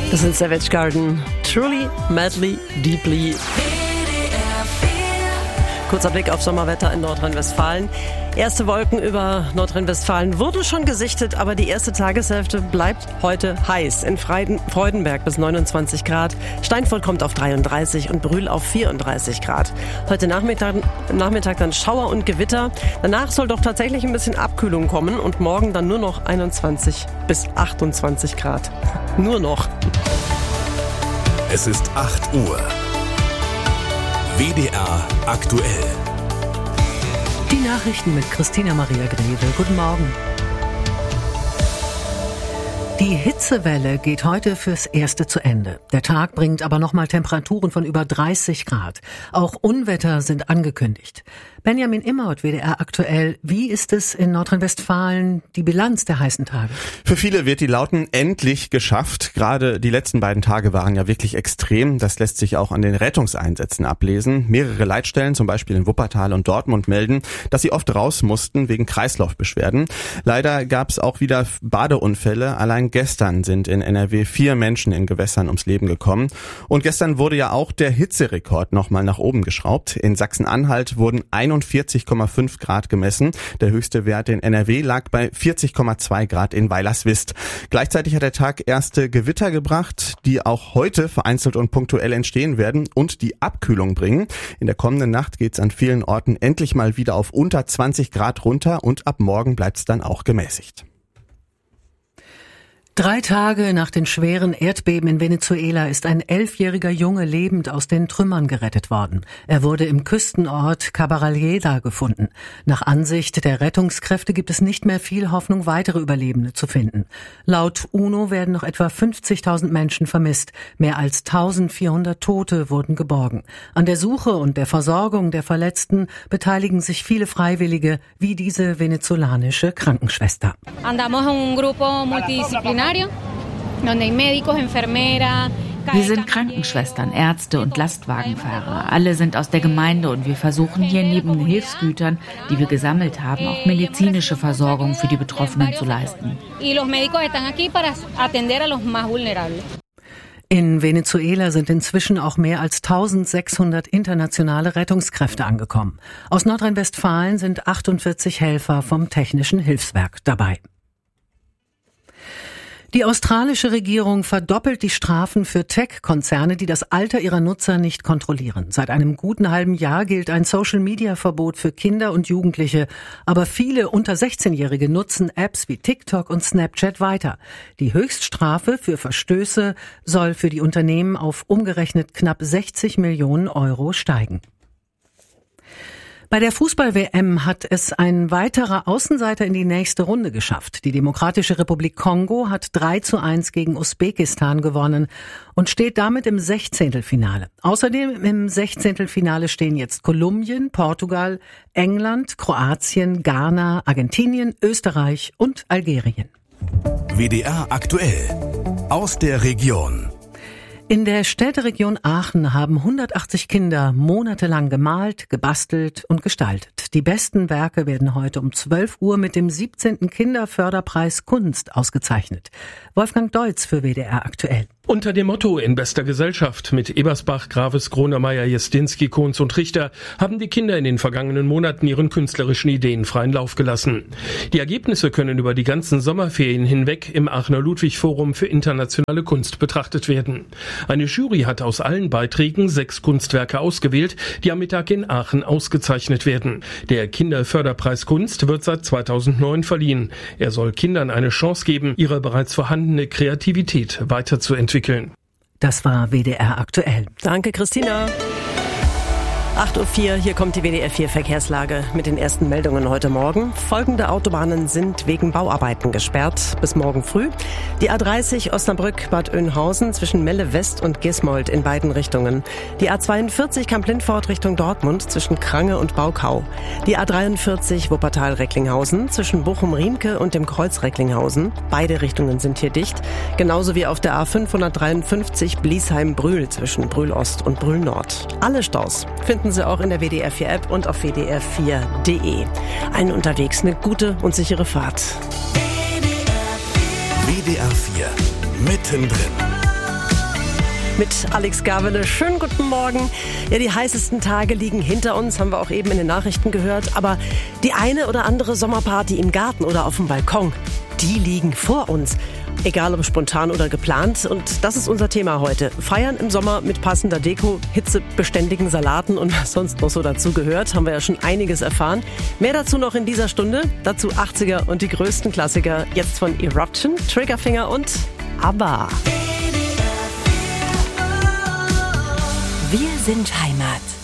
Das sind Savage Garden. Truly, madly, deeply. Kurzer Blick auf Sommerwetter in Nordrhein-Westfalen. Erste Wolken über Nordrhein-Westfalen wurden schon gesichtet, aber die erste Tageshälfte bleibt heute heiß. In Freudenberg bis 29 Grad, Steinfurt kommt auf 33 und Brühl auf 34 Grad. Heute Nachmittag dann Schauer und Gewitter. Danach soll doch tatsächlich ein bisschen Abkühlung kommen und morgen dann nur noch 21 bis 28 Grad. Nur noch. Es ist 8 Uhr. WDR aktuell. Die Nachrichten mit Christina Maria Greve. Guten Morgen. Die Hitzewelle geht heute fürs Erste zu Ende. Der Tag bringt aber nochmal Temperaturen von über 30 Grad. Auch Unwetter sind angekündigt. Benjamin Immert, WDR aktuell. Wie ist es in Nordrhein-Westfalen, die Bilanz der heißen Tage? Für viele wird die Lauten endlich geschafft. Gerade die letzten beiden Tage waren ja wirklich extrem. Das lässt sich auch an den Rettungseinsätzen ablesen. Mehrere Leitstellen, zum Beispiel in Wuppertal und Dortmund, melden, dass sie oft raus mussten wegen Kreislaufbeschwerden. Leider gab es auch wieder Badeunfälle. Allein gestern sind in NRW 4 Menschen in Gewässern ums Leben gekommen. Und gestern wurde ja auch der Hitzerekord nochmal nach oben geschraubt. In Sachsen-Anhalt wurden 41,5 Grad gemessen. Der höchste Wert in NRW lag bei 40,2 Grad in Weilerswist. Gleichzeitig hat der Tag erste Gewitter gebracht, die auch heute vereinzelt und punktuell entstehen werden und die Abkühlung bringen. In der kommenden Nacht geht es an vielen Orten endlich mal wieder auf unter 20 Grad runter und ab morgen bleibt es dann auch gemäßigt. 3 Tage nach den schweren Erdbeben in Venezuela ist ein 11-jähriger Junge lebend aus den Trümmern gerettet worden. Er wurde im Küstenort Cabaralleda gefunden. Nach Ansicht der Rettungskräfte gibt es nicht mehr viel Hoffnung, weitere Überlebende zu finden. Laut UNO werden noch etwa 50.000 Menschen vermisst. Mehr als 1.400 Tote wurden geborgen. An der Suche und der Versorgung der Verletzten beteiligen sich viele Freiwillige, wie diese venezolanische Krankenschwester. Andamos en un grupo multidisciplinario. Wir sind Krankenschwestern, Ärzte und Lastwagenfahrer. Alle sind aus der Gemeinde und wir versuchen hier neben den Hilfsgütern, die wir gesammelt haben, auch medizinische Versorgung für die Betroffenen zu leisten. In Venezuela sind inzwischen auch mehr als 1.600 internationale Rettungskräfte angekommen. Aus Nordrhein-Westfalen sind 48 Helfer vom Technischen Hilfswerk dabei. Die australische Regierung verdoppelt die Strafen für Tech-Konzerne, die das Alter ihrer Nutzer nicht kontrollieren. Seit einem guten halben Jahr gilt ein Social-Media-Verbot für Kinder und Jugendliche. Aber viele unter 16-Jährige nutzen Apps wie TikTok und Snapchat weiter. Die Höchststrafe für Verstöße soll für die Unternehmen auf umgerechnet knapp 60 Millionen Euro steigen. Bei der Fußball-WM hat es ein weiterer Außenseiter in die nächste Runde geschafft. Die Demokratische Republik Kongo hat 3:1 gegen Usbekistan gewonnen und steht damit im 16. Außerdem im 16. stehen jetzt Kolumbien, Portugal, England, Kroatien, Ghana, Argentinien, Österreich und Algerien. WDR aktuell. Aus der Region. In der Städteregion Aachen haben 180 Kinder monatelang gemalt, gebastelt und gestaltet. Die besten Werke werden heute um 12 Uhr mit dem 17. Kinderförderpreis Kunst ausgezeichnet. Wolfgang Deutz für WDR aktuell. Unter dem Motto In bester Gesellschaft mit Ebersbach, Graves, Gronemeyer, Jestinski, Kohns und Richter haben die Kinder in den vergangenen Monaten ihren künstlerischen Ideen freien Lauf gelassen. Die Ergebnisse können über die ganzen Sommerferien hinweg im Aachener Ludwig-Forum für internationale Kunst betrachtet werden. Eine Jury hat aus allen Beiträgen 6 Kunstwerke ausgewählt, die am Mittag in Aachen ausgezeichnet werden. Der Kinderförderpreis Kunst wird seit 2009 verliehen. Er soll Kindern eine Chance geben, ihre bereits vorhandene Kreativität weiterzuentwickeln. Das war WDR aktuell. Danke, Christina. 8:04 Uhr, hier kommt die WDR 4 Verkehrslage mit den ersten Meldungen heute Morgen. Folgende Autobahnen sind wegen Bauarbeiten gesperrt bis morgen früh. Die A30 Osnabrück-Bad Oeynhausen zwischen Melle West und Gismold in beiden Richtungen. Die A42 Kamp-Lindfort Richtung Dortmund zwischen Krange und Baukau. Die A43 Wuppertal-Recklinghausen zwischen Bochum-Riemke und dem Kreuz Recklinghausen. Beide Richtungen sind hier dicht. Genauso wie auf der A553 Bliesheim-Brühl zwischen Brühl Ost und Brühl Nord. Alle Staus finden Sie auch in der WDR 4 App und auf wdr4.de. Allen unterwegs eine gute und sichere Fahrt. WDR 4 mittendrin. mit Alex Gavele. Schönen guten Morgen. Ja, die heißesten Tage liegen hinter uns, haben wir auch eben in den Nachrichten gehört. Aber die eine oder andere Sommerparty im Garten oder auf dem Balkon, die liegen vor uns. Egal ob spontan oder geplant. Und das ist unser Thema heute. Feiern im Sommer mit passender Deko, hitzebeständigen Salaten und was sonst noch so dazu gehört. Haben wir ja schon einiges erfahren. Mehr dazu noch in dieser Stunde. Dazu 80er und die größten Klassiker. Jetzt von Eruption, Triggerfinger und ABBA. Wir sind Heimat.